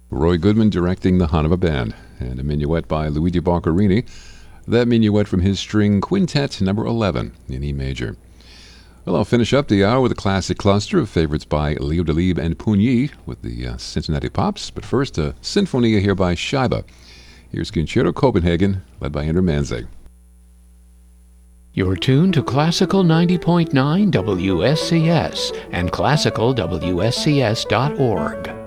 Roy Goodman directing The Hanova Band, and a minuet by Luigi Boccherini. That minuet from his string quintet number 11 in E major. Well, I'll finish up the hour with a classic cluster of favorites by Leo Delibes and Pugny with the Cincinnati Pops. But first, a Sinfonia here by Scheibe. Here's Concerto Copenhagen, led by Ender Manzig. You're tuned to Classical 90.9 WSCS and classicalwscs.org.